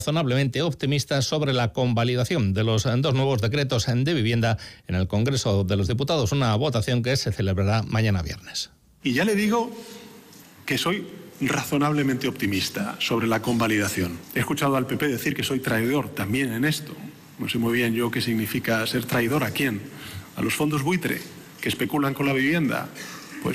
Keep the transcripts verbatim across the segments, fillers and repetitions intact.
razonablemente optimistas sobre la convalidación de los dos nuevos decretos de vivienda en el Congreso de los Diputados, una votación que se celebrará mañana viernes. Y ya le digo que soy razonablemente optimista sobre la convalidación. He escuchado al P P decir que soy traidor también en esto. No sé muy bien yo qué significa ser traidor. ¿A quién? ¿A los fondos buitre que especulan con la vivienda? Pues,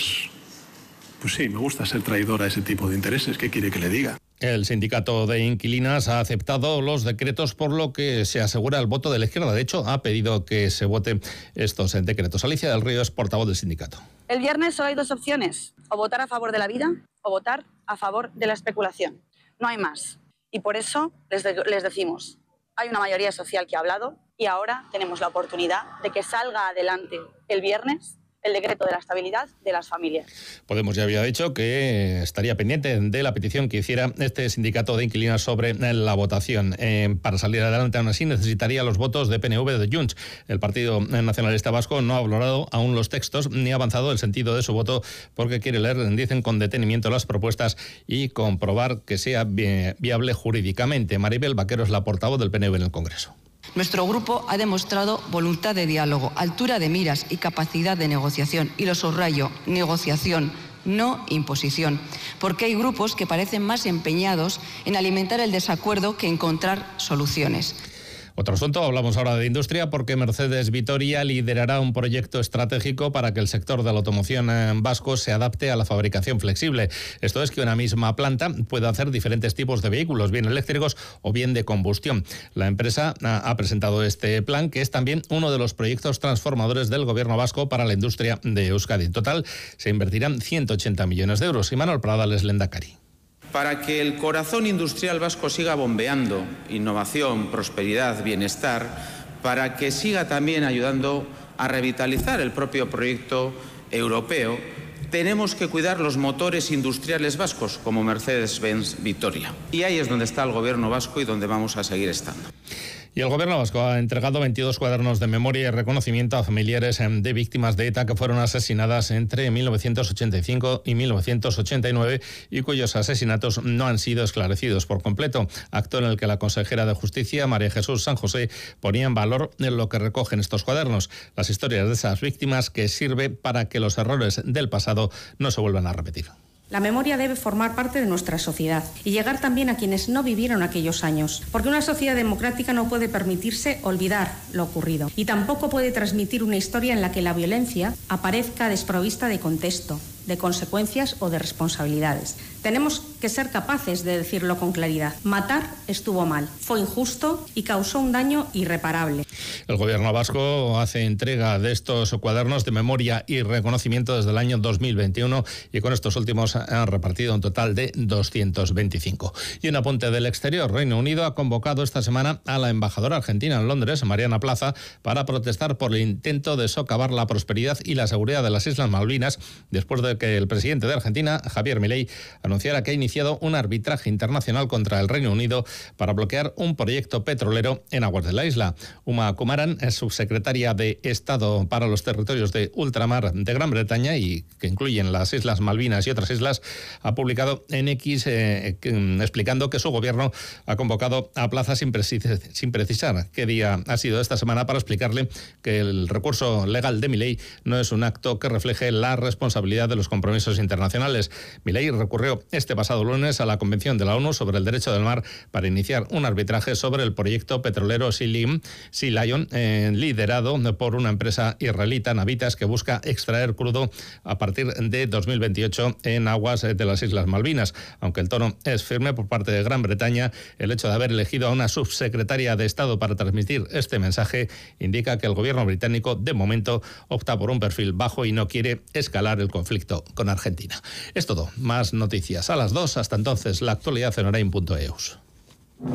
pues sí, me gusta ser traidor a ese tipo de intereses. ¿Qué quiere que le diga? El sindicato de inquilinas ha aceptado los decretos, por lo que se asegura el voto de la izquierda. De hecho, ha pedido que se voten estos decretos. Alicia del Río es portavoz del sindicato. El viernes solo hay dos opciones, o votar a favor de la vida o votar a favor de la especulación. No hay más. Y por eso les, de- les decimos, hay una mayoría social que ha hablado y ahora tenemos la oportunidad de que salga adelante el viernes el decreto de la estabilidad de las familias. Podemos ya había dicho que estaría pendiente de la petición que hiciera este sindicato de inquilinas sobre la votación. Eh, para salir adelante, aún así, necesitaría los votos de P N V de Junts. El Partido Nacionalista Vasco no ha valorado aún los textos ni ha avanzado el sentido de su voto porque quiere leer, dicen, con detenimiento las propuestas y comprobar que sea vi- viable jurídicamente. Maribel Vaquero es la portavoz del P N V en el Congreso. Nuestro grupo ha demostrado voluntad de diálogo, altura de miras y capacidad de negociación. Y lo subrayo, negociación, no imposición. Porque hay grupos que parecen más empeñados en alimentar el desacuerdo que encontrar soluciones. Otro asunto, hablamos ahora de industria porque Mercedes Vitoria liderará un proyecto estratégico para que el sector de la automoción en vasco se adapte a la fabricación flexible. Esto es que una misma planta pueda hacer diferentes tipos de vehículos, bien eléctricos o bien de combustión. La empresa ha presentado este plan, que es también uno de los proyectos transformadores del gobierno vasco para la industria de Euskadi. En total se invertirán ciento ochenta millones de euros. Y Manuel Pradal es lehendakari. Para que el corazón industrial vasco siga bombeando innovación, prosperidad, bienestar, para que siga también ayudando a revitalizar el propio proyecto europeo, tenemos que cuidar los motores industriales vascos como Mercedes-Benz Vitoria. Y ahí es donde está el gobierno vasco y donde vamos a seguir estando. Y el gobierno vasco ha entregado veintidós cuadernos de memoria y reconocimiento a familiares de víctimas de ETA que fueron asesinadas entre mil novecientos ochenta y cinco y mil novecientos ochenta y nueve y cuyos asesinatos no han sido esclarecidos por completo. Acto en el que la consejera de Justicia, María Jesús San José, ponía en valor en lo que recogen estos cuadernos, las historias de esas víctimas, que sirve para que los errores del pasado no se vuelvan a repetir. La memoria debe formar parte de nuestra sociedad y llegar también a quienes no vivieron aquellos años, porque una sociedad democrática no puede permitirse olvidar lo ocurrido y tampoco puede transmitir una historia en la que la violencia aparezca desprovista de contexto, de consecuencias o de responsabilidades. Tenemos que ser capaces de decirlo con claridad. Matar estuvo mal, fue injusto y causó un daño irreparable. El gobierno vasco hace entrega de estos cuadernos de memoria y reconocimiento desde el año dos mil veintiuno y con estos últimos han repartido un total de doscientos veinticinco. Y un apunte del exterior. Reino Unido ha convocado esta semana a la embajadora argentina en Londres, Mariana Plaza, para protestar por el intento de socavar la prosperidad y la seguridad de las Islas Malvinas después de que el presidente de Argentina, Javier Milei, anunciara que ha iniciado un arbitraje internacional contra el Reino Unido para bloquear un proyecto petrolero en aguas de la isla. Uma Kumaran es subsecretaria de Estado para los territorios de ultramar de Gran Bretaña y que incluyen las Islas Malvinas y otras islas, ha publicado en X eh, explicando que su gobierno ha convocado a Plaza sin, precis- sin precisar qué día ha sido esta semana para explicarle que el recurso legal de Milei no es un acto que refleje la responsabilidad de los compromisos internacionales. Milei recurrió este pasado lunes a la Convención de la ONU sobre el Derecho del Mar para iniciar un arbitraje sobre el proyecto petrolero Sea Lion, Sea Lion eh, liderado por una empresa israelita, Navitas, que busca extraer crudo a partir de dos mil veintiocho en aguas de las Islas Malvinas. Aunque el tono es firme por parte de Gran Bretaña, el hecho de haber elegido a una subsecretaria de Estado para transmitir este mensaje indica que el gobierno británico de momento opta por un perfil bajo y no quiere escalar el conflicto con Argentina. Es todo. Más noticias a las dos. Hasta entonces, la actualidad en orain punto eus.